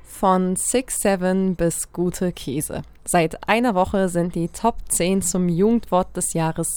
Von 6-7 bis gute Käse. Seit einer Woche sind die Top 10 zum Jugendwort des Jahres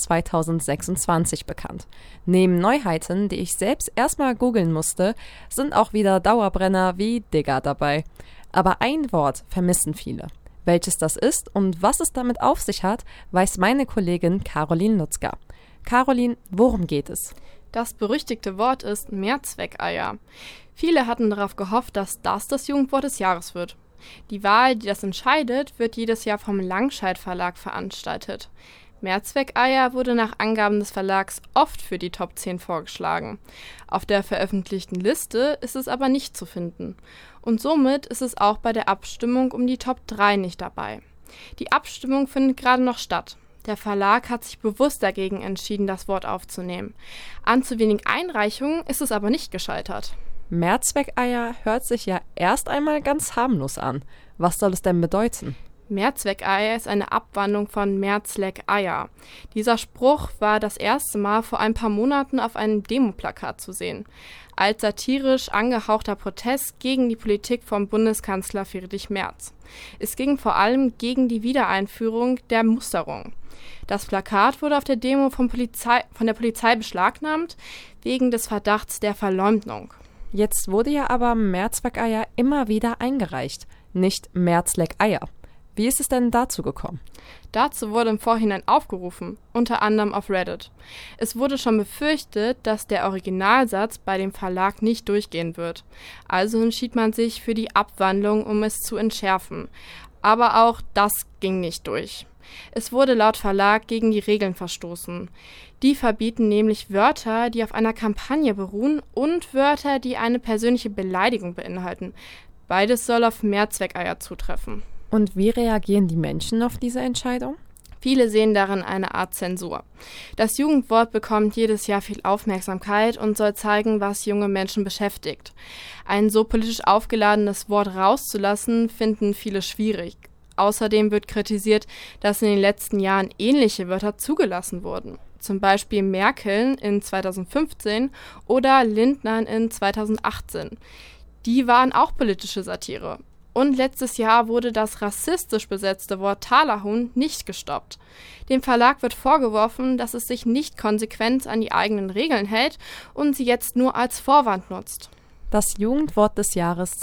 2026 bekannt. Neben Neuheiten, die ich selbst erstmal googeln musste, sind auch wieder Dauerbrenner wie Digger dabei. Aber ein Wort vermissen viele. Welches das ist und was es damit auf sich hat, weiß meine Kollegin Caroline Lutzger. Caroline, worum geht es? Das berüchtigte Wort ist Mehrzweckeier. Viele hatten darauf gehofft, dass das Jugendwort des Jahres wird. Die Wahl, die das entscheidet, wird jedes Jahr vom Langscheid Verlag veranstaltet. Mehrzweckeier wurde nach Angaben des Verlags oft für die Top 10 vorgeschlagen. Auf der veröffentlichten Liste ist es aber nicht zu finden. Und somit ist es auch bei der Abstimmung um die Top 3 nicht dabei. Die Abstimmung findet gerade noch statt. Der Verlag hat sich bewusst dagegen entschieden, das Wort aufzunehmen. An zu wenig Einreichungen ist es aber nicht gescheitert. Mehrzweckeier hört sich ja erst einmal ganz harmlos an. Was soll es denn bedeuten? Mehrzweckeier ist eine Abwandlung von Mehrzweckeier. Dieser Spruch war das erste Mal vor ein paar Monaten auf einem Demoplakat zu sehen. Als satirisch angehauchter Protest gegen die Politik von Bundeskanzler Friedrich Merz. Es ging vor allem gegen die Wiedereinführung der Musterung. Das Plakat wurde auf der Demo von der Polizei beschlagnahmt, wegen des Verdachts der Verleumdung. Jetzt wurde ja aber Mehrzweckeier immer wieder eingereicht, nicht Mehrzweckeier. Wie ist es denn dazu gekommen? Dazu wurde im Vorhinein aufgerufen, unter anderem auf Reddit. Es wurde schon befürchtet, dass der Originalsatz bei dem Verlag nicht durchgehen wird. Also entschied man sich für die Abwandlung, um es zu entschärfen. Aber auch das ging nicht durch. Es wurde laut Verlag gegen die Regeln verstoßen. Die verbieten nämlich Wörter, die auf einer Kampagne beruhen, und Wörter, die eine persönliche Beleidigung beinhalten. Beides soll auf Mehrzweckeier zutreffen. Und wie reagieren die Menschen auf diese Entscheidung? Viele sehen darin eine Art Zensur. Das Jugendwort bekommt jedes Jahr viel Aufmerksamkeit und soll zeigen, was junge Menschen beschäftigt. Ein so politisch aufgeladenes Wort rauszulassen, finden viele schwierig. Außerdem wird kritisiert, dass in den letzten Jahren ähnliche Wörter zugelassen wurden. Zum Beispiel Merkel in 2015 oder Lindner in 2018. Die waren auch politische Satire. Und letztes Jahr wurde das rassistisch besetzte Wort Talerhuhn nicht gestoppt. Dem Verlag wird vorgeworfen, dass es sich nicht konsequent an die eigenen Regeln hält und sie jetzt nur als Vorwand nutzt. Das Jugendwort des Jahres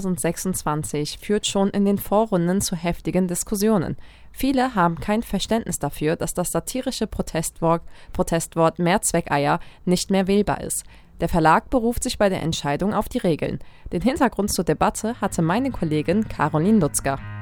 2026 führt schon in den Vorrunden zu heftigen Diskussionen. Viele haben kein Verständnis dafür, dass das satirische Protestwort Mehrzweckeier nicht mehr wählbar ist. Der Verlag beruft sich bei der Entscheidung auf die Regeln. Den Hintergrund zur Debatte hatte meine Kollegin Caroline Lutzger.